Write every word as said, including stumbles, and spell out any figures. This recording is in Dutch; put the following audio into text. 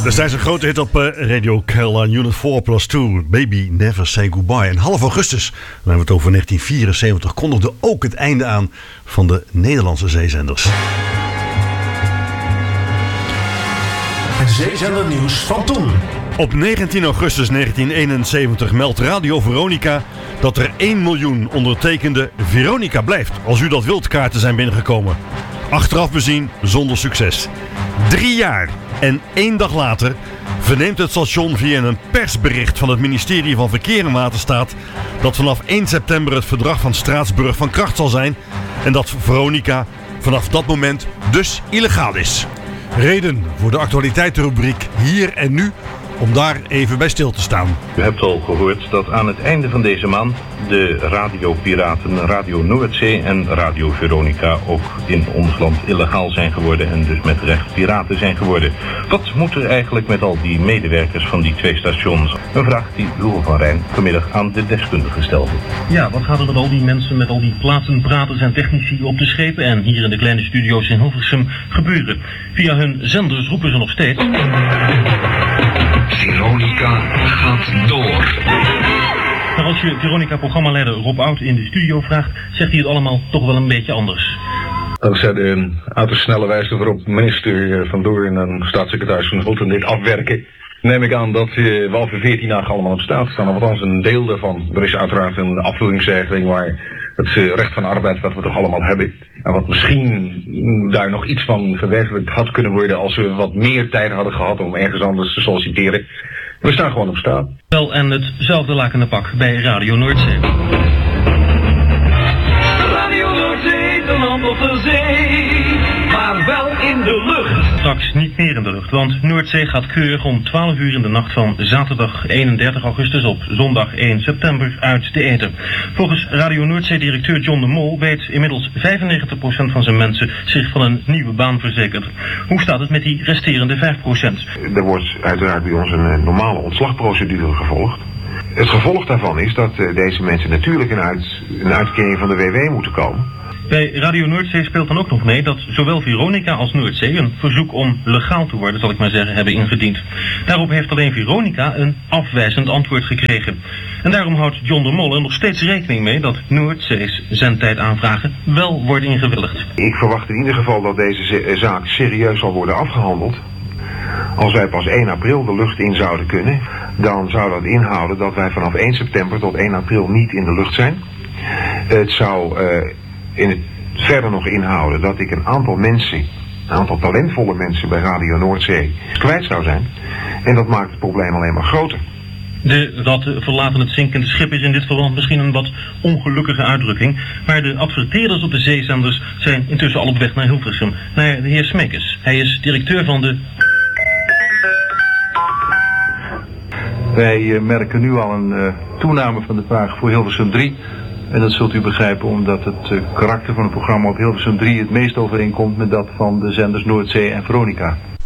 Destijds een grote hit op uh, Radio Caroline Unit four plus two, Baby Never Say Goodbye. En half augustus, dan hebben we het over negentien vierenzeventig, kondigde ook het einde aan van de Nederlandse zeezenders. Het zeezendernieuws van toen. Op negentien augustus negentien eenenzeventig meldt Radio Veronica dat er één miljoen ondertekende Veronica blijft. Als u dat wilt, kaarten zijn binnengekomen. Achteraf bezien zonder succes. Drie jaar en één dag later verneemt het station via een persbericht van het ministerie van Verkeer en Waterstaat dat vanaf één september het verdrag van Straatsburg van kracht zal zijn en dat Veronica vanaf dat moment dus illegaal is. Reden voor de actualiteitenrubriek Hier en Nu om daar even bij stil te staan. U hebt al gehoord dat aan het einde van deze maand de radiopiraten Radio Noordzee en Radio Veronica ook in ons land illegaal zijn geworden en dus met recht piraten zijn geworden. Wat moet er eigenlijk met al die medewerkers van die twee stations? Een vraag die Roel van Rijn vanmiddag aan de deskundige stelde. Ja, wat gaat er met al die mensen, met al die platenpraters en technici op de schepen en hier in de kleine studio's in Hilversum gebeuren? Via hun zenders roepen ze nog steeds: Veronica gaat door. Maar als je Veronica-programmaleider Rob Oud in de studio vraagt, zegt hij het allemaal toch wel een beetje anders. Dankzij de uiterst wijze waarop minister Van Doorn en staatssecretaris Van Hulten dit afwerken, neem ik aan dat we al voor veertien dagen allemaal op straat staan. Althans een deel daarvan. Er is uiteraard een afvoeringsregeling waar het recht van arbeid wat we toch allemaal hebben. En wat misschien daar nog iets van verwerkelijkt had kunnen worden als we wat meer tijd hadden gehad om ergens anders te solliciteren. We staan gewoon op straat. Wel, en hetzelfde lakende pak bij Radio Noordzee. Radio Noordzee, de land op de zee, maar wel in de lucht. Straks niet meer in de lucht, want Noordzee gaat keurig om twaalf uur in de nacht van zaterdag eenendertig augustus op zondag één september uit de ether. Volgens Radio Noordzee-directeur John de Mol weet inmiddels vijfennegentig procent van zijn mensen zich van een nieuwe baan verzekerd. Hoe staat het met die resterende vijf procent? Er wordt uiteraard bij ons een normale ontslagprocedure gevolgd. Het gevolg daarvan is dat uh, deze mensen natuurlijk een, uit, een uitkering van de W W moeten komen. Bij Radio Noordzee speelt dan ook nog mee dat zowel Veronica als Noordzee een verzoek om legaal te worden, zal ik maar zeggen, hebben ingediend. Daarop heeft alleen Veronica een afwijzend antwoord gekregen. En daarom houdt John de Mol er nog steeds rekening mee dat Noordzee's zendtijdaanvragen wel worden ingewilligd. Ik verwacht in ieder geval dat deze zaak serieus zal worden afgehandeld. Als wij pas één april de lucht in zouden kunnen, dan zou dat inhouden dat wij vanaf één september tot één april niet in de lucht zijn. Het zou uh, in het verder nog inhouden dat ik een aantal mensen, een aantal talentvolle mensen bij Radio Noordzee kwijt zou zijn. En dat maakt het probleem alleen maar groter. De ratten verlaten het zinkende schip is in dit verband misschien een wat ongelukkige uitdrukking, maar de adverteerders op de zeezenders zijn intussen al op weg naar Hilversum, naar de heer Smekes. Hij is directeur van de... Wij uh, merken nu al een uh, toename van de vraag voor Hilversum drie. En dat zult u begrijpen omdat het uh, karakter van het programma op Hilversum drie het meest overeenkomt met dat van de zenders Noordzee en Veronica.